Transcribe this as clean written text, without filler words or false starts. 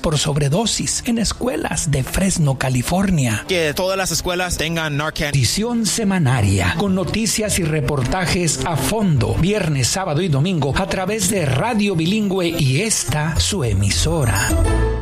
por sobredosis en escuelas de Fresno, California. Que todas las escuelas tengan Narcan. Edición semanaria con noticias y reportajes a fondo, viernes, sábado y domingo a través de Radio Bilingüe y esta su emisora.